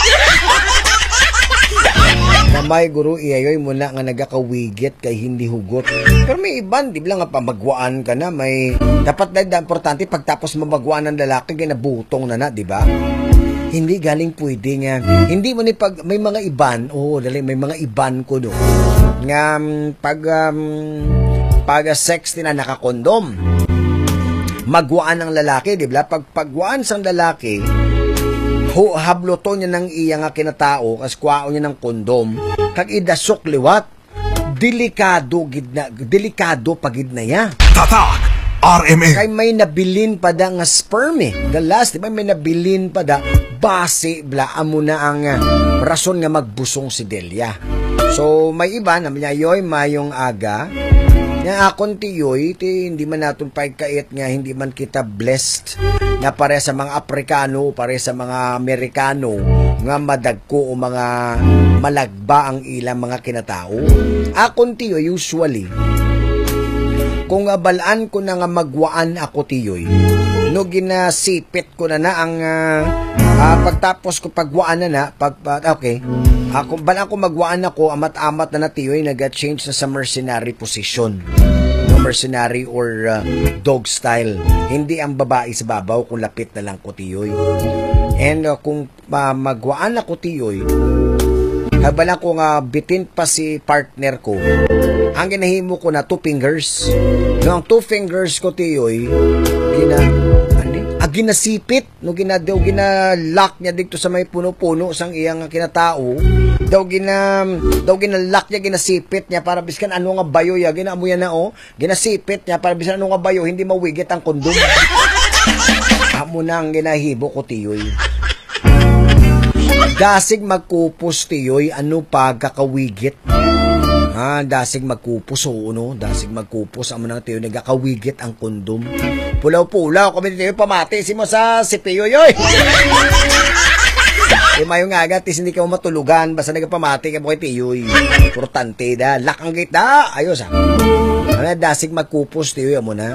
Namay guru iyayoy muna nga nagakawigit kay hindi hugot. Pero may iban, di ba nga pamagwaan ka na, may dapat na importante pagtapos mamagwaan ng lalaki, ginabutong na na, di ba? Hindi galing pwede nga. Hindi mo ni pag, may mga iban, oh, dali, may mga iban ko do. Nga, pag, um, pag uh, sex na nakakondom, magwaan ng lalaki, di ba? Pag pagwaan sang lalaki, ho, habloto niya ng iya nga kinatao, kas kwao niya ng kondom, kag idasok liwat, delikado gid na, delikado pagid na ya. Tatak R M A. Kay may nabilin pa da nga sperm eh. The last, di ba may nabilin pa da, base, bla, amo na ang uh, rason nga magbusong si Delia. So, may iba, naman niya, yoy, mayong aga, nga akon tiyoy, ti, hindi man natin pagkait nga, hindi man kita blessed na pare sa mga Aprikano, pare sa mga Amerikano, nga madagko o mga malagba ang ilang mga kinatao. Akon tiyoy, usually, kung abalaan ko na nga magwaan ako tiyoy, no ginasipit ko na na ang uh, uh, pagtapos ko pagwaan na na, pag, uh, okay, ako, balang ko magwaan ako, amat-amat na na tiyoy, nag-change na sa mercenary position. No, mercenary or uh, dog style. Hindi ang babae sa babaw kung lapit na lang ko tiyoy. And uh, kung uh, magwaan ako tiyoy, habang ko nga bitin pa si partner ko, ang ginahimo ko na two fingers. No, ang two fingers ko tiyoy, gina, ano, ah, ginasipit, no, gina, daw ginalock niya dito sa may puno-puno sang iyang kinatao, daw gina, daw ginalock niya, ginasipit niya para biskan ano nga bayo ya, ginaamuya na o, ginasipit niya para biskan ano nga bayo, hindi mawigit ang kondom. Amo na ang ginahibo ko tiyoy. Dasig magkupos tiyoy, ano pa kakawigit? Ah, dasig magkupos o no, dasig magkupos amo nang tiyoy nagakawigit ang kondom. Pulaw-pulaw kami tiyoy pamati si mo sa C P U yoy. E mayo nga agad tis hindi ka matulugan basta nagapamati ka mo kay tiyoy. Importante da, lakang gate da, ayos ah. Ano dasig magkupos tiyoy amo na.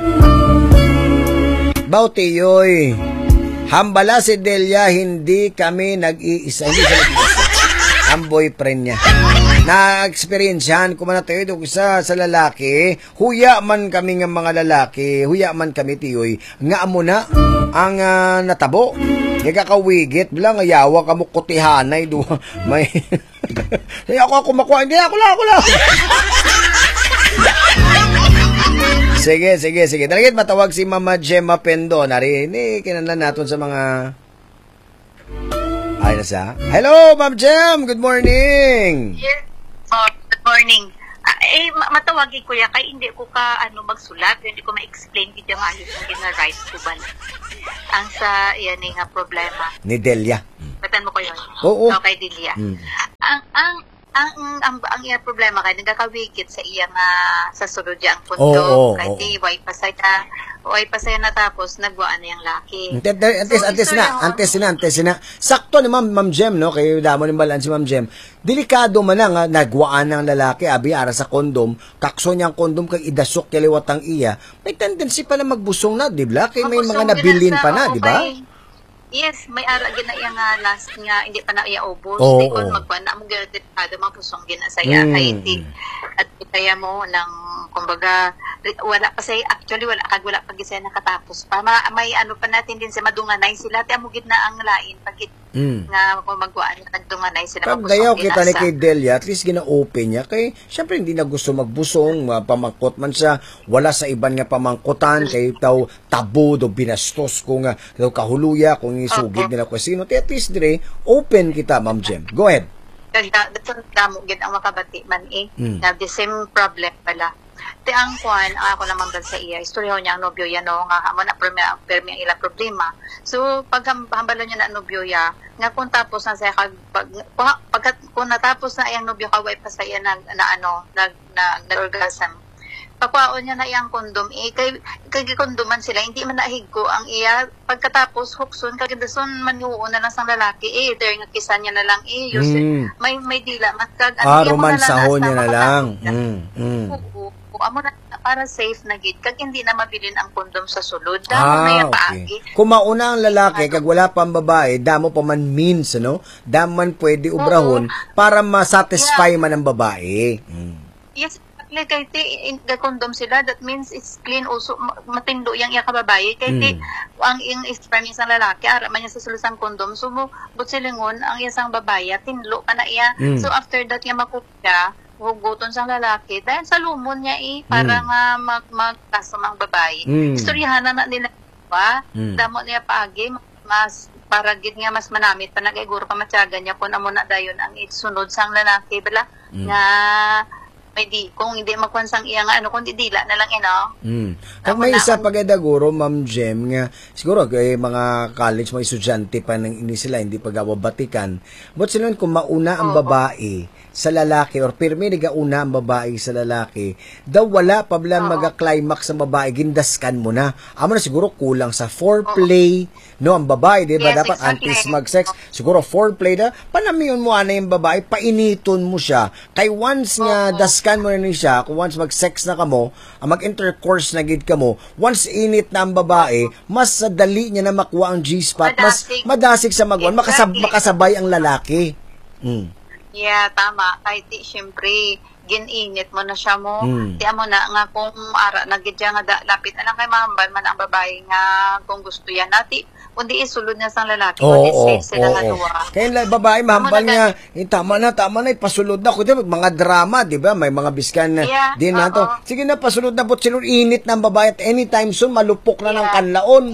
Baw tiyoy. Hambala si Delia, hindi kami nag-iisa. Hindi sa nag-iisa. ang boyfriend niya. Na-experiencehan ko man tayo doon sa, sa lalaki. Huya man kami ng mga lalaki. Huya man kami, tiyoy. Nga mo na ang uh, natabo. Nagkakawigit. Bilang ayawa ka mo kutihanay. Do. May... Hindi ako ako makuha. Hindi ako lang, ako lang. Sige, sige, sige. Talagang matawag si Mama Gemma Pendo. Narinig, kinanlan natin sa mga... Ay, nasa? Hello, Ma'am Gem! Good morning! Yes. Oh, good morning. Ah, eh, ma- matawagin ko ya kay hindi ko ka ano magsulat, hindi ko ma-explain gid yung ayos ang gina-write ko ba. Ang sa iyan eh, nga problema. Ni Delia. Batan mo ko yun. Oo. So, kay Delia. Mm. Ang ang ang ang ang, ang iya problema kay nagakawigit sa iya nga sa sulod yang pundo Oo, oo, kay oo. di way pasay na way pasay na tapos nagwaan na yung laki. Antes, So, antes istorya na, ko. antes na, antes na. Sakto ni Ma'am, Ma'am Gem, no? Kay damo ni balan si Ma'am Gem. Delikado man na nga, nagwaan ng lalaki, abi, ara sa kondom, kakso niyang kondom kay idasok kaliwatang iya, may tendency pa na magbusong na, di ba? Kay may mga Mabusong nabilin gina pa sa- na, oo, di ba? may- Yes, may ara gina iya nga last nga hindi pa na iya ubos. Oo, Di kon oo. magkuan na mo gyud delikado mapusong gina sa iya Mm, kay di. mm. At kaya mo nang kumbaga wala pa say actually wala kag wala pag isa nakatapos pa. Ma, may ano pa natin din sa madunganay sila ti amo gid na ang lain pagit Mm. nga kung magkuan nagdunganay sila Pag mapusong dayaw gina kita ni sa- kay Delia, at least gina-open niya. Kay, syempre hindi na gusto magbusong, uh, pamangkot man siya, wala sa iban nga pamangkutan, kay taw tabo do binastos kung uh, daw kahuluya, kung isugid nila kung sino. At least dire, open kita, Ma'am Gem. Go ahead. kag da- datong damo gid ang makabati man eh Mm. na the same problem pala ti ang kuan ang ako naman ba sa iya istorya niya ang nobyo yan no nga amo na permi permi ang ilang problema so pag hambalo niya na nobyo ya nga kung tapos na sa kag pag, pag, pagkat kung natapos na iyang nobyo kaway pa sa iya na, na ano nag na, nag-orgasm pagkuhaon niya na iyang kondom eh kay kay kondoman sila hindi man nahigko ang iya pagkatapos hukson kagadason manuo na lang sang lalaki eh either nga kisan niya na lang eh use Mm. may may dila mas kag Ah, iya mo na lang romansahon asa niya na makatapos lang. na. Mm. Mm. Oo, oo, amo na para safe na gid kag hindi na mabilin ang kondom sa sulod damo Ah, na yung okay. paagi Kung mauna ang lalaki, kag wala pang babae, damo pa man means, ano? Damo man pwede ubrahon para masatisfy man ang babae. Mm. yes exactly kay ti in the condom sila that means it's clean also ma- matindo yang iya kababaye kay ti Mm. ang ing sperm sa lalaki ara man niya sa sulusang kondom so mo but silingon ang isang babaye tinlo pa na iya Mm. so after that nga makupya huguton sa lalaki dahil sa lumon niya eh para Mm. nga mag magkaso ang babae Mm. istoryahan na na nila pa Mm. damo niya paagi mas para gid nga mas manamit pa nagaiguro pa matyaga niya kun amo na dayon ang itsunod sang lalaki bala Mm. nga may di kung hindi magkwansang iya nga ano kundi dila na lang ino Mm. Kag Ako may na- isa pagdaguro, Ma'am Gem, nga siguro kay mga college, mga estudyante pa nang ini sila, hindi pa gawabatikan. But sila kung mauna ang Oo. babae sa lalaki, or pirmi nagauna ang babae sa lalaki, daw wala pa bala Oo. maga-climax ang babae, gindaskan mo na. Amo na siguro kulang sa foreplay, no, ang babae, di ba, Yes, dapat exactly. antes mag-sex, siguro foreplay na, panamiyon mo ana yung babae, painiton mo siya. Kay once nga Oo. daskan mo na ni siya, kung once mag-sex na kamo, ang mag-intercourse na gid kamo, once init na ang babae, mas dali niya na makuha ang G-spot, mas Madasig. madasig sa magwan, makasab Exactly. makasabay ang lalaki. Mm. yeah tama kahit di syempre gininit mo na siya mo Mm. di amo na nga kung ara na gid siya nga da, lapit na lang kay mahambal man ang babae nga kung gusto yan nati kundi isulod niya sa lalaki Oo, kundi oo, safe sila nga oo. duwa Kaya la- babae, mahambal Amo na niya, eh, tama na, tama na, ipasulod na. Kundi mga drama, di ba? May mga biskan na, Yeah, din na to. oo. Sige na, pasulod na po, silod, init na ang babae at anytime soon, malupok na ng Yeah. kanlaon.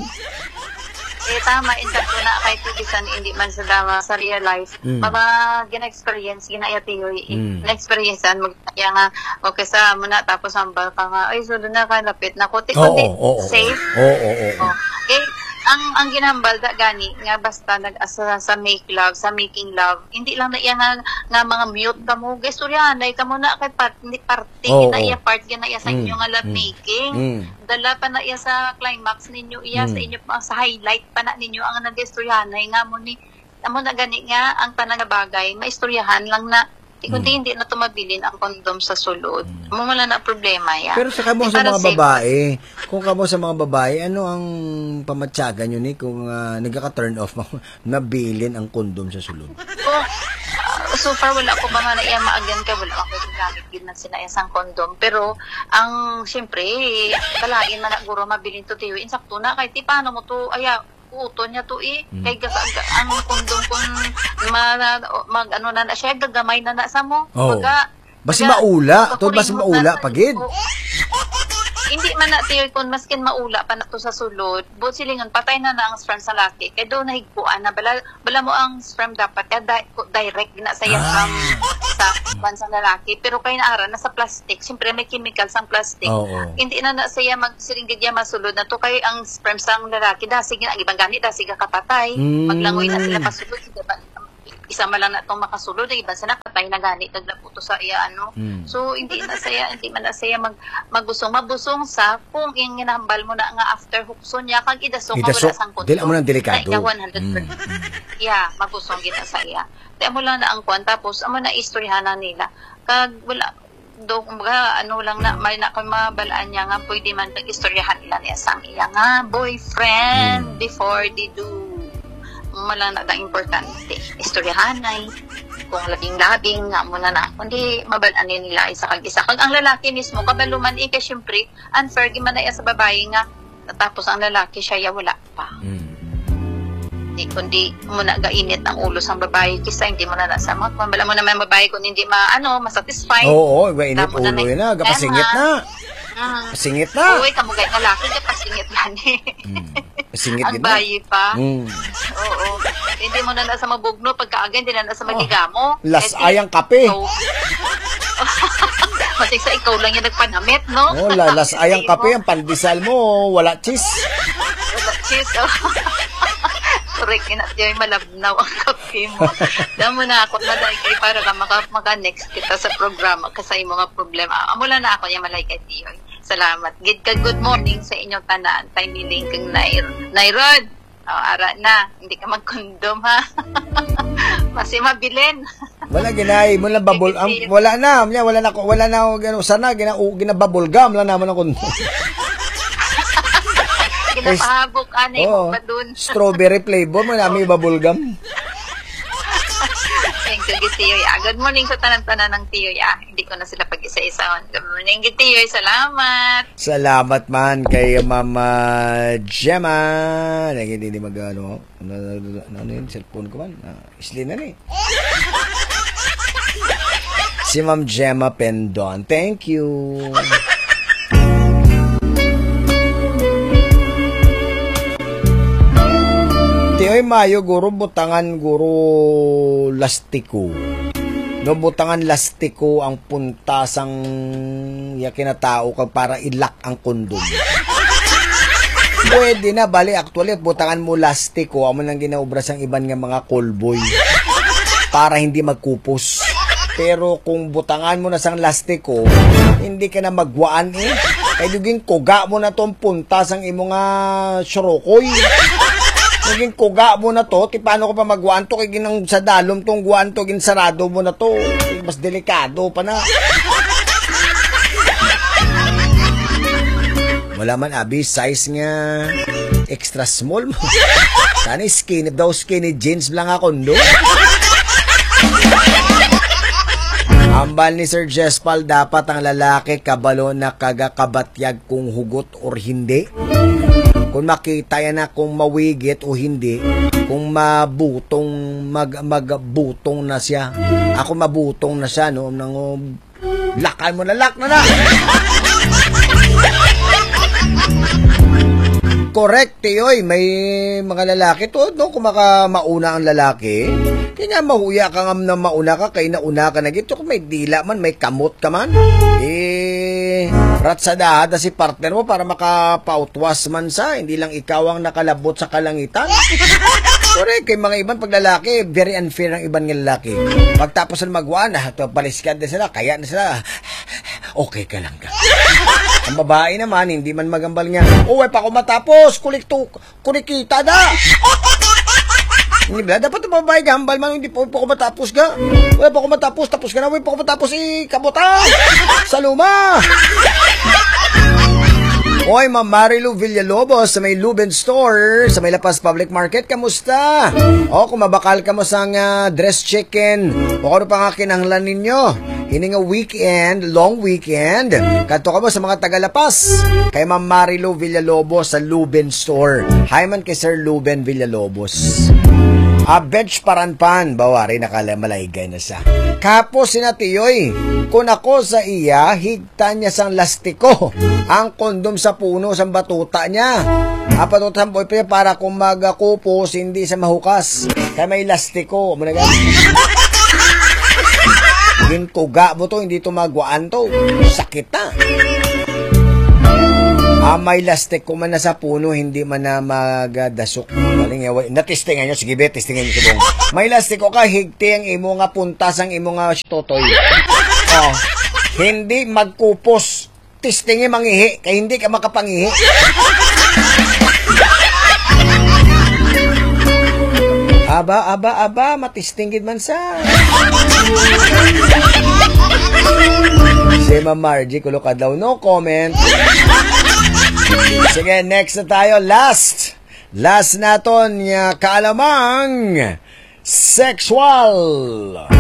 eh tama in fact na kahit bisan hindi man sa dama sa real life Mm. mga gina-experience gina-atiyoy Mm. na-experience an magkaya nga okay sa muna tapos hambal ka nga ay sulod na ka lapit na kuti Oo, kundi oo, oo. safe Oo, oo, oo. Oh. Eh, ang ang ginambal da gani nga basta nag-asa sa make love, sa making love, hindi lang na iya nga, nga mga mute ka mo. Guys, suryanay ka mo na kay part, hindi party, Oo, na oo. iya part na iya sa Mm, inyo nga love mm, making. mm. Dala pa na iya sa climax ninyo, iya Mm. sa inyo pa sa highlight pa na ninyo ang nag-istoryanay nga mo ni amo na gani nga ang tanan nga bagay, maistoryahan lang na Di kundi hindi na tumabilin ang kondom sa sulod. Mo wala na problema yan. Pero sa kamo Eh, sa para mga safe. babae, kung kamo sa mga babae, ano ang pamatyaga nyo ni kung uh, nagka-turn off mo, nabilin ang kondom sa sulod? Kung, ah, so far wala ko ba man na iya maagyan kay wala ako gamit gid na sina isang condom, pero ang syempre kalain man na guro mabilin to tiyo insakto na kay ti paano mo to aya uto niya to eh hmm. Kay gasa ang condom kun ma, mag ano na na siya gagamay na na sa mo oh. Baga, basi maula to basi maula pagid. Hindi man na tiyo kung maskin maula pa na to sa sulod, but silingon patay na na ang sperm sa laki. Kaya doon nahigpuan na bala, bala mo ang sperm dapat kaya di, direct na sa yan ah. sa sperm sa lalaki. Pero kaya naara na sa plastic, siyempre may chemicals ang plastic. Oh, oh. Hindi na na saya magsiringgid niya masulod na to kaya ang sperm sa lalaki dasig na ang ibang ganit dasig kapatay. Mm. Maglangoy na sila pasulod, diba? Isa man lang na itong makasulod, iba sila patay na gani, naglaputo sa iya, ano. Mm. So, hindi na saya, hindi man na saya mag, magusong. Mabusong sa kung yung ginahambal mo na nga after hukson niya, kag idasong ka wala sang kontrol. Dila mo ng delikado. Na one hundred percent. Mm. Yeah, magusong kita sa iya. Kaya mo lang na ang kwan, tapos, amo na istoryahan na nila. Kag, wala, do kumbaga ano lang na may na kay mabalaan niya nga pwede man pag-istoryahan nila niya sang iya nga boyfriend mm. before they do malang na importante istoryahan ay kung labing-labing nga muna na kundi mabalaan nila isa kag isa kag ang lalaki mismo kabaluman ika syempre unfair giman na sa babae nga tapos ang lalaki siya ya wala pa mm. di kundi muna gainit ang ulo sang babae kisa hindi mo na nasama kung bala mo naman babae kung hindi ma ano masatisfy oo oo gainit ulo na, na gapasingit na mm. Pasingit na uy kamugay nga laki gapasingit gani mm. Singit ang bayi pa. Mm. Oo. Hindi mo na nasa mabugno pagkaaga, hindi na nasa magigamo. Oh, las ayang kape. So, matik sa ikaw lang yung nagpanamit, no? Oh, las ayang kape, ang pandesal mo, wala cheese. Wala cheese, oh. Correct, yun yung malabnaw ang kape mo. Damo na ako na kay para ka maka, maka next kita sa programa kasi yung mga problema. Amula na ako yung malay kay Tiyoy. Salamat. Gid ka good morning sa inyong tanan. Tay niling kang Nair. Nairod. Oh, ara na. Hindi ka mag-condom ha. Kasi mabilin. Wala ginay, mo lang babol. Ang, wala na, wala na wala na gano sana gina ginababol gum lang naman ako. Ginapahabok anay oh, mo pa dun. Strawberry flavor mo namin bubble gum. Thank you, Tiyoy. Ah, good morning sa tanan-tanan ng Tiyoy. Ah, hindi ko na sila pag-isa-isaon. Good morning, Tiyoy. Salamat. Salamat man kay Mama Gemma. Lagi hindi mag-ano. Ano, ano yun? Cellphone ko man. Ah, isli na ni. Si Ma'am Gemma Pendon. Thank you. Tiyoy mayo guro butangan guro lastiko. No butangan lastiko ang puntasang ya kinatao kag para ilak ang kondom. Pwede na bali actually butangan mo lastiko amo nang ginaubra sang iban nga mga callboy para hindi magkupos. Pero kung butangan mo na sang lastiko, hindi ka na magwaan eh. Kaya duging kuga mo na tong puntasang imo nga syorokoy. Naging kuga mo na to, ti paano ko pa magwaan to, kaya ginang sa dalom tong guwan to, ginsarado mo na to, mas delikado pa na. Wala man abi, size nga, extra small mo. Sana skinny, daw skinny jeans lang ako, no? Ambal ni Sir Jespal, dapat ang lalaki kabalo na kagakabatyag kung hugot or hindi. Kung makita yan na kung mawigit o hindi, kung mabutong, mag, magbutong na siya. Ako mabutong na siya, no? Nang, um, lakan mo na, lak na na! Correct, Tiyoy. May mga lalaki to, no? Kung maka mauna ang lalaki, kaya mahuya ka nga na mauna ka, kaya nauna ka na gito. Kung may dila man, may kamot ka man, eh, ratsadahan si partner mo para makapautwas man sa, hindi lang ikaw ang nakalabot sa kalangitan. Correct, kay mga iban pag lalaki, very unfair ang iban ng lalaki. Pagtapos na magwaan, ah, paliskan na sila, kaya na sila, okay ka lang ka. Ang babae naman, hindi man magambal niya, uwe pa ako matapos, kulikto, kulikita na. Hindi ba? Dapat ang babae gambal man, hindi pa ako matapos ka. Uwe pa ako matapos, tapos ka na, uwe pa ako matapos, eh, kabuta, sa luma. Oy, Ma'am Marilu Villalobos sa may Luben Store, sa may Lapas Public Market, kamusta? O, kung mabakal ka mo sa uh, dress chicken, o ano pa nga kinahanglan ninyo? Ini nga weekend, long weekend, kanto ka mo sa mga Tagalapas, kay Ma'am Marilu Villalobos sa Luben Store. Hi man kay Sir Luben Villalobos. A bench paranpan, bawari nakalamalagay na siya. Kapo sinatiyoy, kung ako sa iya, higta niya sang lastiko, ang kondom sa puno sa batuta niya. Apatot sa boyfriend para kung magakupos, hindi sa mahukas. Kaya may lastiko. Gintuga mo to, hindi to magwaan to. Sakit na. Ah, may lastik ko man na sa puno, hindi man na magadasok. Galing yawa. Natistingan nyo, sige be, tistingan nyo subong. May lastik ko ka, higti ang imo nga puntas, ang imo nga totoy. Oh, hindi magkupos. Tistingin mangihi, kaya hindi ka makapangihi. Aba, aba, aba, matistingin man sa. Si Ma'am Margie, kulokad daw, no comment. Sige, next na tayo. Last. Last naton uh, kaalamang sexual.